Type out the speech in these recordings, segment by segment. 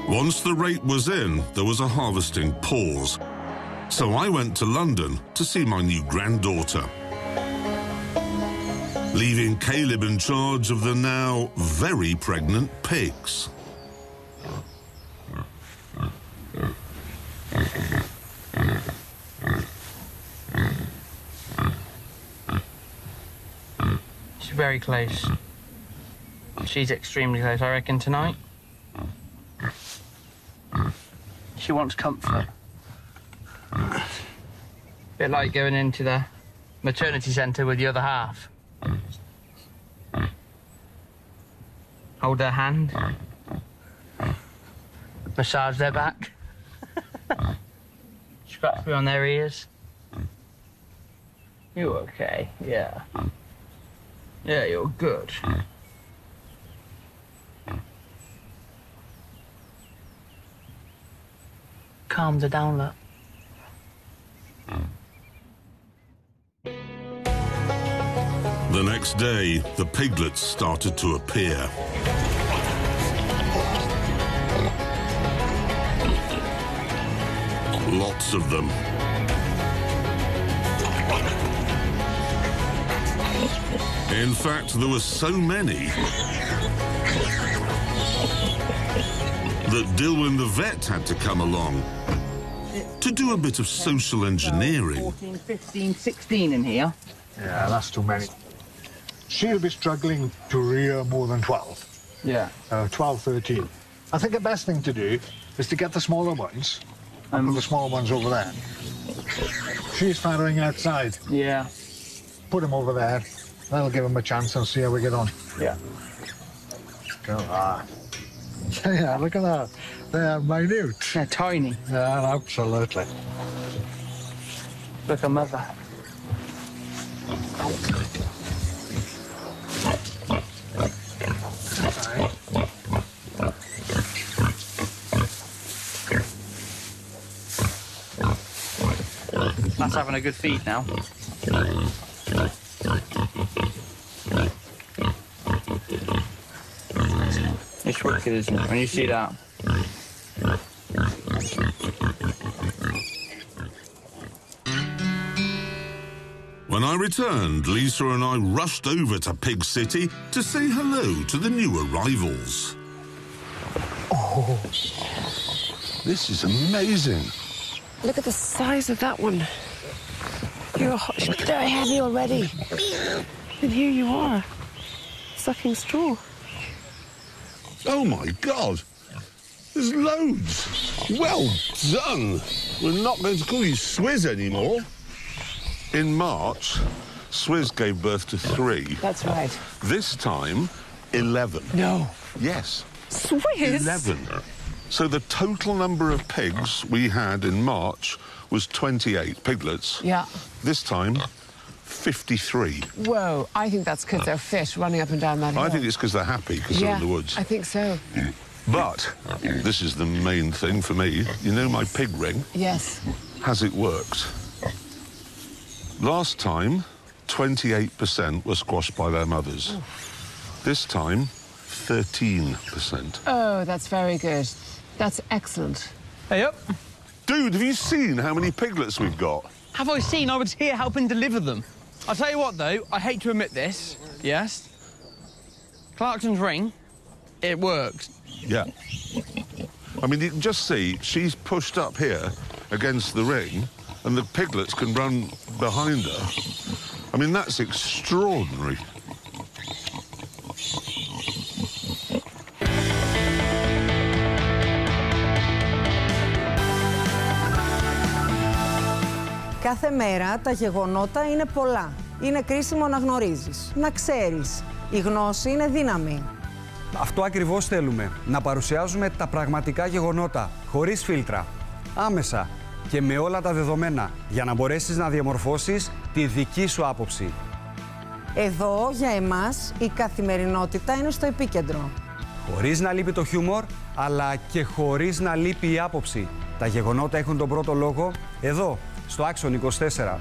Once the rape was in, there was a harvesting pause. So I went to London to see my new granddaughter, leaving Caleb in charge of the now very pregnant pigs. She's very close. She's extremely close, I reckon, tonight. She wants comfort. Bit like going into the maternity centre with the other half. Hold her hand. Massage their back. Scratch me on their ears. You okay? Yeah. Yeah, you're good. Calms her down, look. The next day, the piglets started to appear. Lots of them. In fact, there were so many that Dilwyn the vet had to come along to do a bit of social engineering. 14, 15, 16 in here. Yeah, that's too many. She'll be struggling to rear more than 12. Yeah. 12, 13. I think the best thing to do is to get the smaller ones and put the small ones over there. She's farrowing outside. Yeah. Put them over there. That'll give them a chance and see how we get on. Yeah. Go on. Yeah, look at that. They're minute. They're tiny. Yeah, absolutely. Look at mother. That's having a good feed now. It's wicked, isn't it, when you see that? When I returned, Lisa and I rushed over to Pig City to say hello to the new arrivals. Oh, this is amazing. Look at the size of that one. You're very heavy already. And here you are, sucking straw. Oh, my God. There's loads. Well done. We're not going to call you Swizz anymore. In March, Swizz gave birth to 3. That's right. This time, 11. No. Yes. Swizz? 11. So the total number of pigs we had in March was 28 piglets. Yeah. This time, 53. Whoa, I think that's because they're fit running up and down that hill. I think it's because they're happy because they're in the woods. I think so. But this is the main thing for me. You know my pig ring? Yes. Has it worked? Last time, 28% were squashed by their mothers. Ooh. This time, 13%. Oh, that's very good. That's excellent. Hey up. Dude, have you seen how many piglets we've got? Have I seen? I was here helping deliver them. I'll tell you what, though, I hate to admit this, yes? Clarkson's ring, it works. Yeah. I mean, you can just see she's pushed up here against the ring and the piglets can run behind her. I mean, that's extraordinary. Κάθε μέρα τα γεγονότα είναι πολλά. Είναι κρίσιμο να γνωρίζεις, να ξέρεις. Η γνώση είναι δύναμη. Αυτό ακριβώς θέλουμε. Να παρουσιάζουμε τα πραγματικά γεγονότα, χωρίς φίλτρα. Άμεσα και με όλα τα δεδομένα, για να μπορέσεις να διαμορφώσεις τη δική σου άποψη. Εδώ, για εμάς, η καθημερινότητα είναι στο επίκεντρο. Χωρίς να λείπει το χιούμορ, αλλά και χωρίς να λείπει η άποψη. Τα γεγονότα έχουν τον πρώτο λόγο, εδώ, στο Action 24.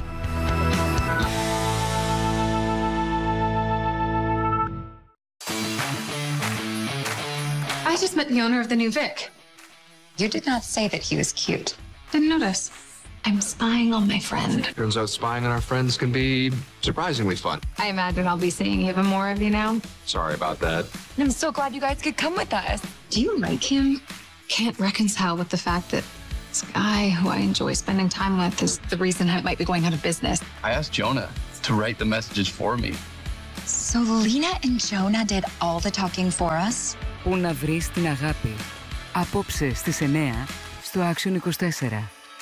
I just met the owner of the new Vic. You did not say that he was cute. Didn't notice. I'm spying on my friend. Turns out spying on our friends can be surprisingly fun. I imagine I'll be seeing even more of you now. Sorry about that. I'm so glad you guys could come with us. Do you like him? Can't reconcile with the fact that this guy who I enjoy spending time with is the reason I might be going out of business. I asked Jonah to write the messages for me. So Lena and Jonah did all the talking for us? Πού να βρεις την αγάπη. Απόψε στις 9 στο Action 24.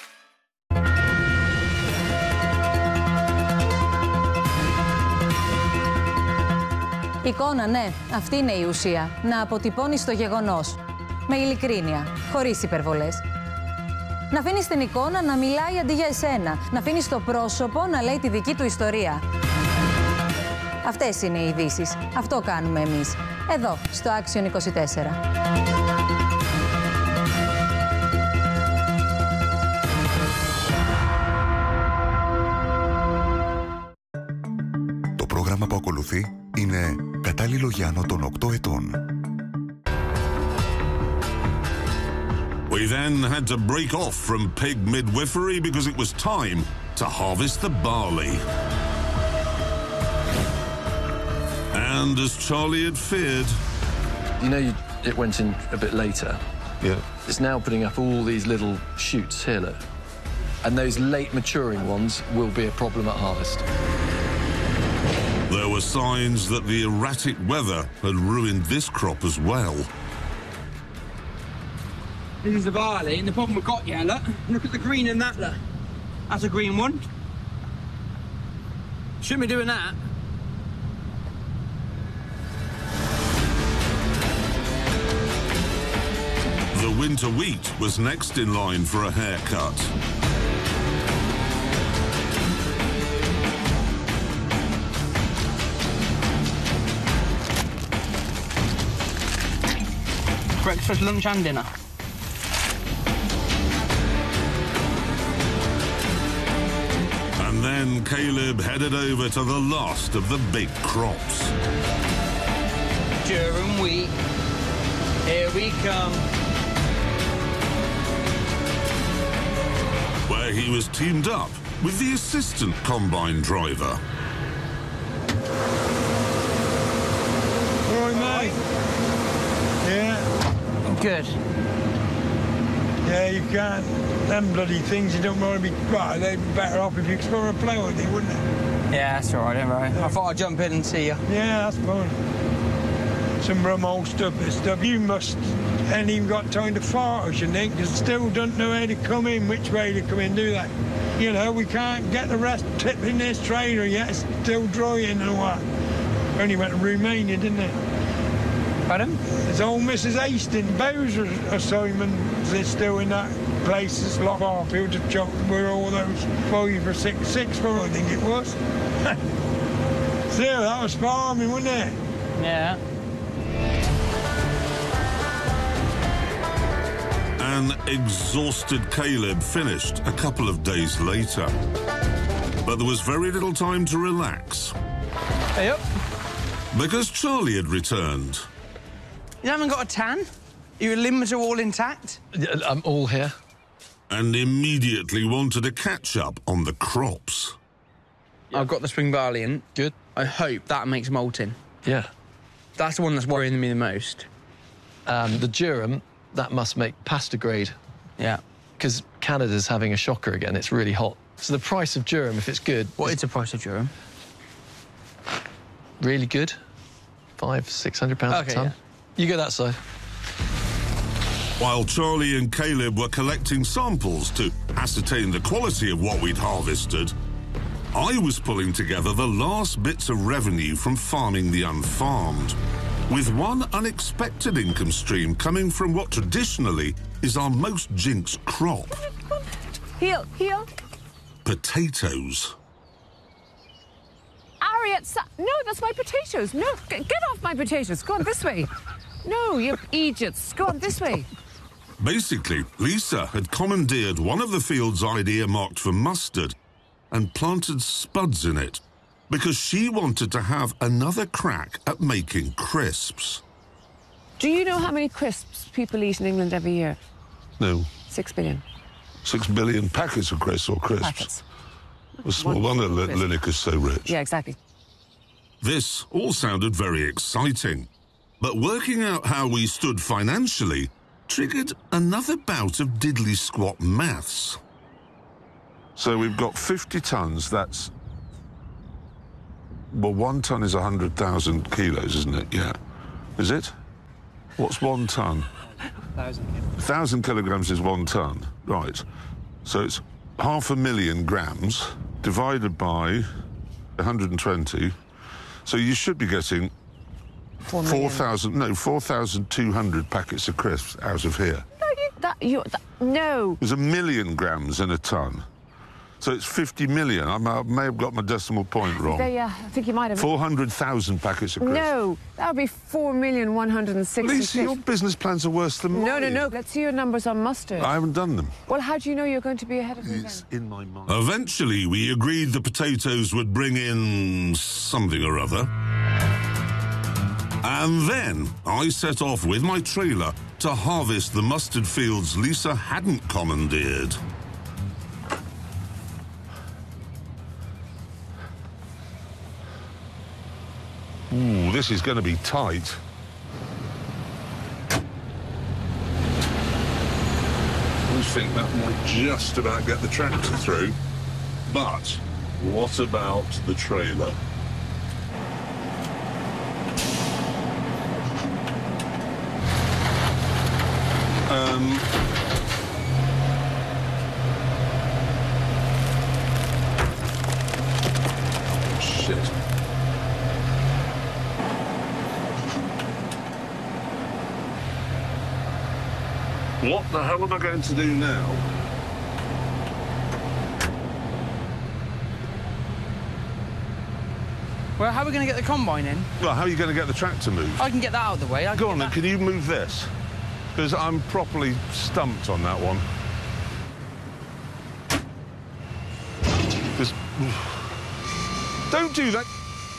Εικόνα, ναι, αυτή είναι η ουσία. Να αποτυπώνεις το γεγονός. Με ειλικρίνεια, χωρίς υπερβολές. Να αφήνεις την εικόνα να μιλάει αντί για εσένα. Να αφήνεις το πρόσωπο να λέει τη δική του ιστορία. Αυτές είναι οι ειδήσεις. Αυτό κάνουμε εμείς. Εδώ, στο Action 24. Το πρόγραμμα που ακολουθεί είναι κατάλληλο για άνω των 8 ετών. We then had to break off from pig midwifery because it was time to harvest the barley. And as Charlie had feared... You know, it went in a bit later. Yeah. It's now putting up all these little shoots here, look. And those late maturing ones will be a problem at harvest. There were signs that the erratic weather had ruined this crop as well. This is the barley, and the problem we've got, yeah, look at the green in that, look. That's a green one. Shouldn't be doing that. The winter wheat was next in line for a haircut. Breakfast, lunch and dinner. And then Caleb headed over to the last of the big crops. Durum wheat. Here we come. Where he was teamed up with the assistant combine driver. All right, mate. Yeah. Good. Yeah, you can't. Them bloody things you don't want to be... Right, they'd be better off if you explore a plough with it, wouldn't it? Yeah, that's all right, don't worry. I thought I'd jump in and see you. Yeah, that's fine. Some rum old stuff. You must ain't even got time to fart, I should think, because still don't know how to come in, which way to come in, do they? You know, we can't get the rest tipping this trailer yet. It's still drying and what. Only went to Romania, didn't it? Pardon? There's old Mrs. Hastings, Bowser assignments. They're still in that place that's locked off. He would have chopped where all those 5 or 6 for, I think it was. Still, that was farming, wasn't it? Yeah. An exhausted Caleb finished a couple of days later. But there was very little time to relax. Hey up. Because Charlie had returned. You haven't got a tan? Your limbs are all intact? I'm all here. And immediately wanted to catch up on the crops. Yeah. I've got the spring barley in. Good. I hope that makes molting. Yeah. That's the one that's worrying me the most. The durum, that must make pasta grade. Yeah. Because Canada's having a shocker again. It's really hot. So the price of durum, if it's good... What is the price of durum? Really good. £500-600 a tonne. Yeah. You go that side. While Charlie and Caleb were collecting samples to ascertain the quality of what we'd harvested, I was pulling together the last bits of revenue from farming the unfarmed, with one unexpected income stream coming from what traditionally is our most jinxed crop. Heel. Potatoes. Harriet, no, that's my potatoes. No, get off my potatoes. Go on this way. No, you idiots. Go on this way. Basically, Lisa had commandeered one of the fields I'd earmarked for mustard and planted spuds in it because she wanted to have another crack at making crisps. Do you know how many crisps people eat in England every year? No. 6 billion. 6 billion packets of crisps or crisps. Packets. A small wonder Lineker's so rich. Yeah, exactly. This all sounded very exciting, but working out how we stood financially triggered another bout of diddly-squat maths. So we've got 50 tons, that's... Well, 1 ton is 100,000 kilos, isn't it? Yeah. Is it? What's 1 ton? 1,000 kilograms is 1 ton. Right. So it's 500,000 grams divided by 120. So you should be getting 4,200 packets of crisps out of here. No. There's 1 million grams in a ton. So it's 50 million. I may have got my decimal point wrong. Yeah, I think you might have. 400,000 packets of crisps. No, that would be 4,166,000. Lisa, your business plans are worse than mine. No. Let's see your numbers on mustard. I haven't done them. Well, how do you know you're going to be ahead of me then? It's in my mind. Eventually, we agreed the potatoes would bring in something or other. And then I set off with my trailer to harvest the mustard fields Lisa hadn't commandeered. Ooh, this is going to be tight. I think that might just about get the tractor through. But what about the trailer? Shit. What the hell am I going to do now? Well, how are we going to get the combine in? Well, how are you going to get the tractor moved? I can get that out of the way. Go on then, can you move this? Because I'm properly stumped on that one. Just... Don't do that!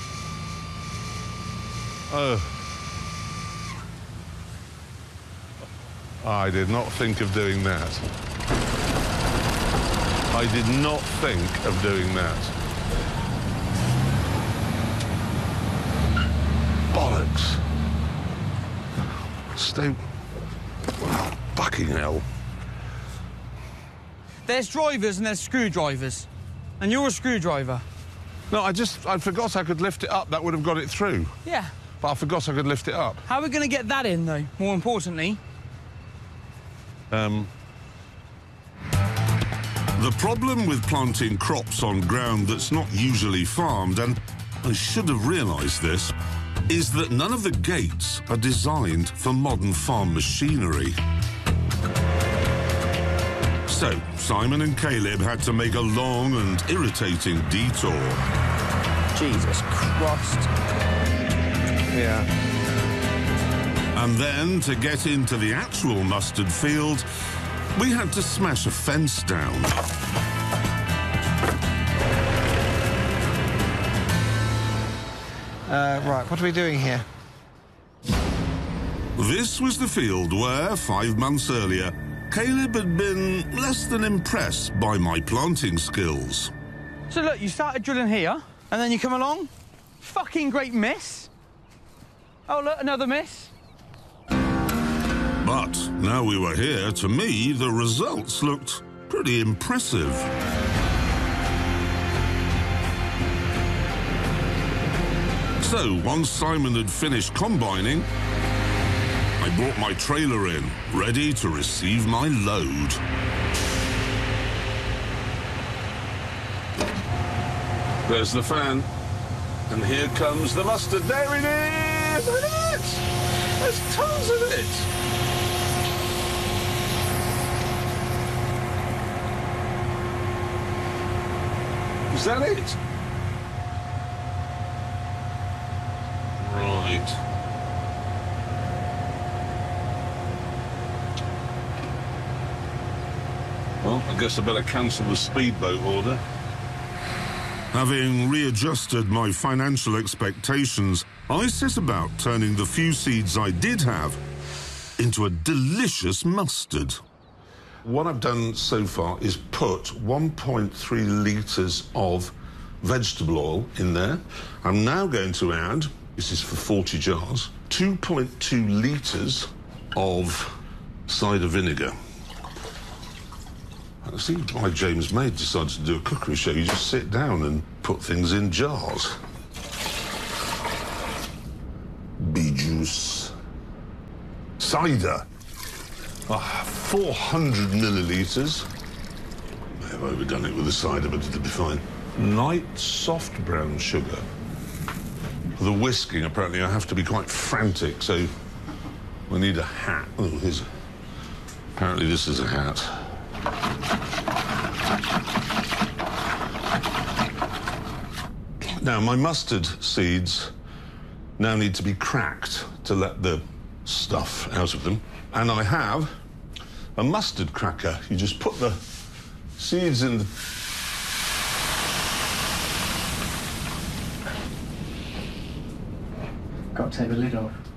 I did not think of doing that. I did not think of doing that. Bollocks. Stay... Wow, fucking hell. There's drivers and there's screwdrivers. And you're a screwdriver. No, I forgot I could lift it up. That would have got it through. Yeah. But I forgot I could lift it up. How are we going to get that in, though, more importantly? The problem with planting crops on ground that's not usually farmed, and I should have realised this, is that none of the gates are designed for modern farm machinery. So, Simon and Caleb had to make a long and irritating detour. Jesus Christ. Yeah. And then, to get into the actual mustard field, we had to smash a fence down. Right, what are we doing here? This was the field where, 5 months earlier, Caleb had been less than impressed by my planting skills. So look, you started drilling here, and then you come along. Fucking great miss. Oh, look, another miss. But now we were here, to me, the results looked pretty impressive. So, once Simon had finished combining, I brought my trailer in, ready to receive my load. There's the fan. And here comes the mustard. There it is! Look at it! There's tons of it! Is that it? Right. Well, I guess I better cancel the speedboat order. Having readjusted my financial expectations, I set about turning the few seeds I did have into a delicious mustard. What I've done so far is put 1.3 litres of vegetable oil in there. I'm now going to add, this is for 40 jars, 2.2 litres of cider vinegar. I see why James May decided to do a cookery show. You just sit down and put things in jars. Bee juice. Cider. 400 millilitres. I have overdone it with the cider, but it'll be fine. Light soft brown sugar. For the whisking, apparently, I have to be quite frantic, so we need a hat. Oh, here's a... Apparently this is a hat. Now, my mustard seeds now need to be cracked to let the stuff out of them. And I have a mustard cracker. You just put the seeds in the... Got to take the lid off.